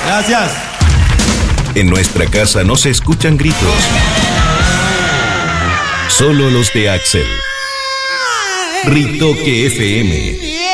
Gracias. En nuestra casa no se escuchan gritos. Solo los de Axel. Ritoque FM.